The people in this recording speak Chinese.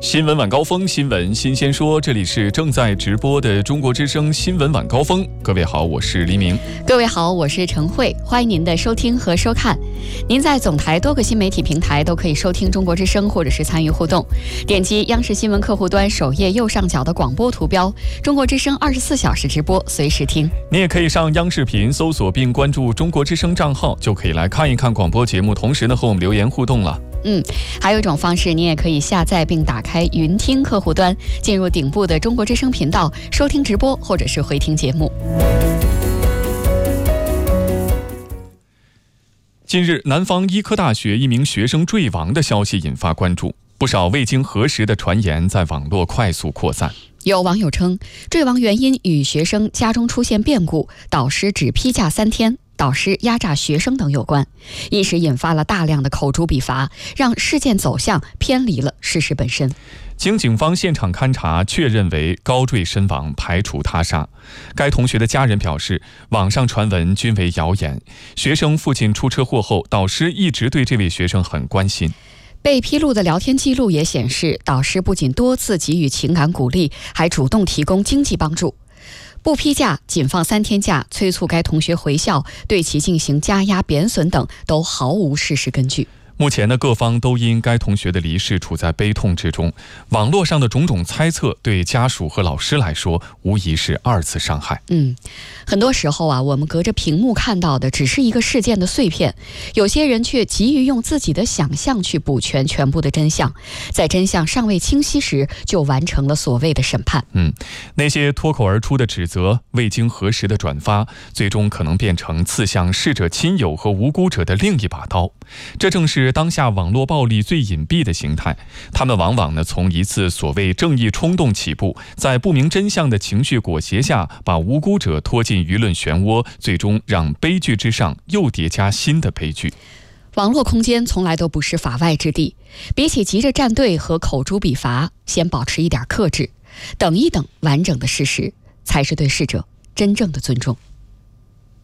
新闻晚高峰，新闻新鲜说，这里是正在直播的中国之声新闻晚高峰。各位好，我是黎明。 各位好，我是陈慧，欢迎您的收听和收看。您在总台多个新媒体平台都可以收听中国之声，或者是参与互动。点击央视新闻客户端首页右上角的广播图标，中国之声24小时直播，随时听。 你也可以上央视频搜索并关注中国之声账号，就可以来看一看广播节目，同时呢和我们留言互动了。 还有一种方式，你也可以下载并打开云听客户端，进入顶部的中国之声频道，收听直播或者是回听节目。 近日，南方医科大学一名学生坠亡的消息引发关注，不少未经核实的传言在网络快速扩散。 有网友称，坠亡原因与学生家中出现变故，导师只批假3天，导师压榨学生等有关，一时引发了大量的口诛笔伐，让事件走向偏离了事实本身。 经警方现场勘查确认为高坠身亡，排除他杀。该同学的家人表示，网上传闻均为谣言，学生父亲出车祸后，导师一直对这位学生很关心。 被披露的聊天记录也显示，导师不仅多次给予情感鼓励，还主动提供经济帮助。不批假，仅放3天假，催促该同学回校，对其进行加压贬损等，都毫无事实根据。 目前呢，各方都因该同学的离世处在悲痛之中，网络上的种种猜测对家属和老师来说无疑是2次伤害。 很多时候我们隔着屏幕看到的只是一个事件的碎片，有些人却急于用自己的想象去补全全部的真相，在真相尚未清晰时就完成了所谓的审判。 那些脱口而出的指责，未经核实的转发，最终可能变成刺向逝者亲友和无辜者的另一把刀。这正是当下网络暴力最隐蔽的形态，他们往往从一次所谓正义冲动起步，在不明真相的情绪裹挟下，把无辜者拖进舆论漩涡，最终让悲剧之上又叠加新的悲剧。 网络空间从来都不是法外之地，比起急着站队和口诛笔伐，先保持一点克制，等一等完整的事实，才是对逝者真正的尊重。